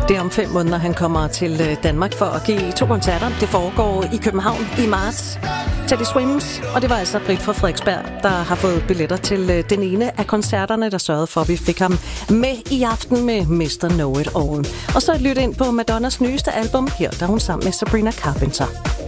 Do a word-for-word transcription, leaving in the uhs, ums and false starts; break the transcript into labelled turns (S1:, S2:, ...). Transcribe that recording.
S1: Det er om fem måneder, han kommer til Danmark for at give to koncerter. Det foregår i København i marts. Teddy Swims, og det var altså Britt fra Frederiksberg, der har fået billetter til den ene af koncerterne, der sørgede for, at vi fik ham med i aften med mister Know It All. Og så et lyt ind på Madonnas nyeste album. Her der er hun sammen med Sabrina Carpenter.